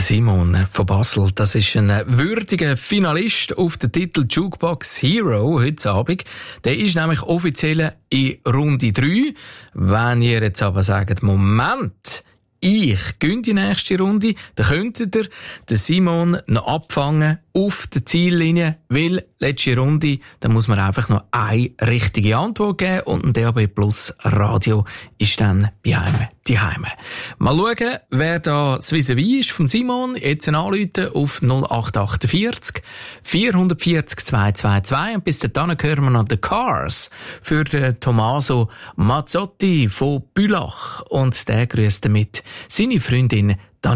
Simon von Basel, das ist ein würdiger Finalist auf den Titel Jukebox Hero heute Abend. Der ist nämlich offiziell in Runde 3. Wenn ihr jetzt aber sagt, Moment, ich gewinne die nächste Runde, dann könntet ihr den Simon noch abfangen auf der Ziellinie, weil letzte Runde, da muss man einfach noch eine richtige Antwort geben und ein DAB Plus Radio ist dann bei einem die Heime. Mal schauen, wer da das Vis-à-vis ist von Simon. Jetzt anrufen auf 0848 440 222 und bis dahin hören wir noch The Cars für den Tommaso Mazzotti von Bülach und der grüßt damit seine Freundin